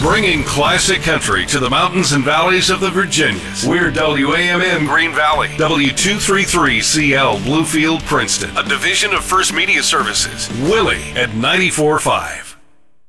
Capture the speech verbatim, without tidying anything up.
Bringing classic country to the mountains and valleys of the Virginias. We're W A M N Green Valley, W two thirty-three C L Bluefield, Princeton, a division of First Media Services. Willie at ninety-four point five.